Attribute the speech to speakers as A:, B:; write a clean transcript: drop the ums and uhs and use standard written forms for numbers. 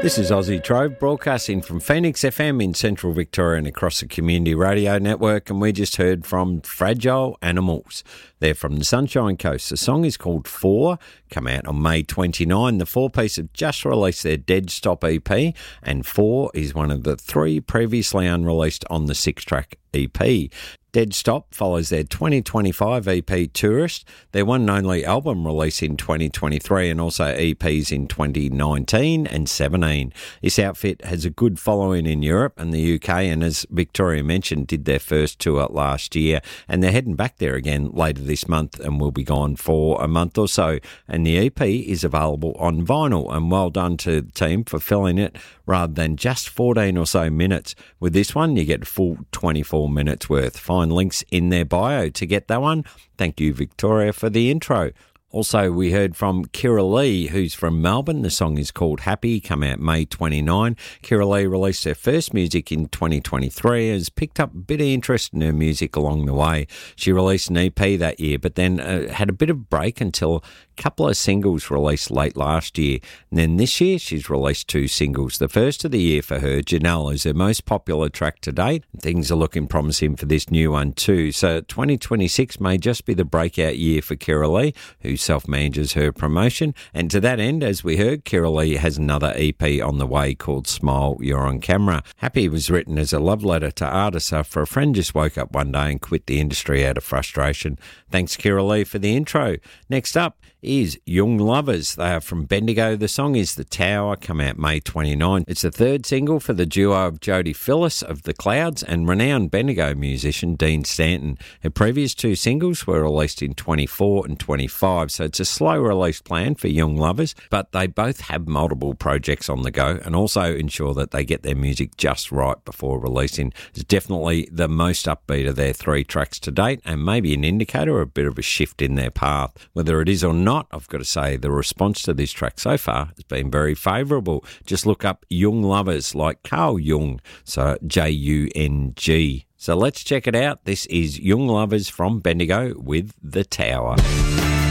A: This is Aussie Trove, broadcasting from Phoenix FM in Central Victoria and across the Community Radio Network, and we just heard from Fragile Animals. They're from the Sunshine Coast. The song is called Four, come out on May 29. The four-piece have just released their Dead Stop EP, and Four is one of the three previously unreleased on the six-track EP. Dead Stop follows their 2025 EP Tourist, their one and only album release in 2023, and also EPs in 2019 and 17. This outfit has a good following in Europe and the UK, and as Victoria mentioned, did their first tour last year, and they're heading back there again later this month and will be gone for a month or so. And the EP is available on vinyl, and well done to the team for filling it rather than just 14 or so minutes. With this one, you get a full 24 minutes worth. Find links in their bio to get that one. Thank you, Victoria, for the intro. Also, we heard from Kira Lee, who's from Melbourne. The song is called Happy, come out May 29. Kira Lee released her first music in 2023, has picked up a bit of interest in her music along the way. She released an EP that year, but then had a bit of a break until a couple of singles released late last year. And then this year, she's released two singles. The first of the year for her, Janelle, is her most popular track to date. Things are looking promising for this new one too. So 2026 may just be the breakout year for Kira Lee, who self-manages her promotion. And to that end, as we heard, Kira Lee has another EP on the way called Smile, You're on Camera. Happy was written as a love letter to artists after a friend just woke up one day and quit the industry out of frustration. Thanks, Kira Lee, for the intro. Next up is Young Lovers. They are from Bendigo. The song is The Tower, come out May 29. It's the third single for the duo of Jodie Phillis of The Clouds and renowned Bendigo musician Dean Stanton. Her previous two singles were released in 24 and 25, so it's a slow release plan for Young Lovers, but they both have multiple projects on the go and also ensure that they get their music just right before releasing. It's definitely the most upbeat of their three tracks to date, and maybe an indicator or a bit of a shift in their path. Whether it is or not, I've got to say the response to this track so far has been very favourable. Just look up Young Lovers like Carl Jung, so Jung. So let's check it out. This is Young Lovers from Bendigo with The Tower.